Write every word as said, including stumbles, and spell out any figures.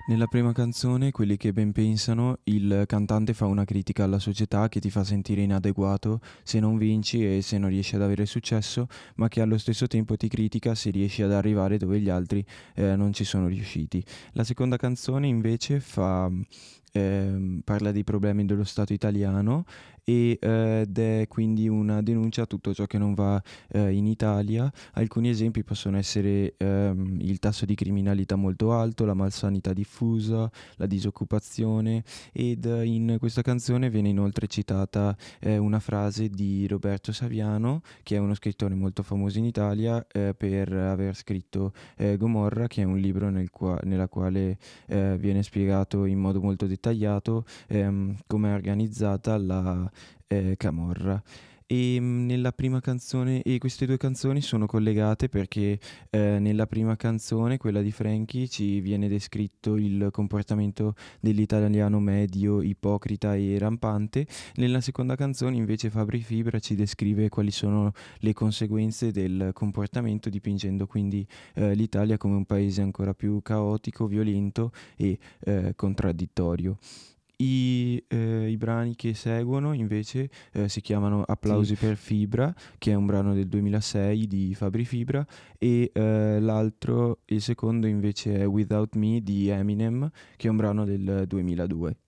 Nella prima canzone, Quelli che ben pensano, il cantante fa una critica alla società che ti fa sentire inadeguato se non vinci e se non riesci ad avere successo, ma che allo stesso tempo ti critica se riesci ad arrivare dove gli altri eh, non ci sono riusciti. La seconda canzone invece fa, ehm, parla dei problemi dello Stato italiano e, eh, ed è quindi una denuncia a tutto ciò che non va eh, in Italia. Alcuni esempi possono essere ehm, il tasso di criminalità molto alto, la malsanità diffusa, la disoccupazione ed eh, in questa canzone viene inoltre citata eh, una frase di Roberto Saviano, che è uno scrittore molto famoso in Italia eh, per aver scritto eh, Gomorra, che è un libro nel qua- nella quale eh, viene spiegato in modo molto dettagliato ehm, come è organizzata la eh, Camorra. E mm, nella prima canzone, e queste due canzoni sono collegate perché eh, nella prima canzone, quella di Frankie, ci viene descritto il comportamento dell'italiano medio, ipocrita e rampante. Nella seconda canzone, invece, Fabri Fibra ci descrive quali sono le conseguenze del comportamento, dipingendo quindi eh, l'Italia come un paese ancora più caotico, violento e eh, contraddittorio. I, eh, I brani che seguono invece eh, si chiamano Sì. Applausi per Fibra, che è un brano del duemilasei di Fabri Fibra, e eh, l'altro, il secondo invece è Without Me di Eminem, che è un brano del duemiladue.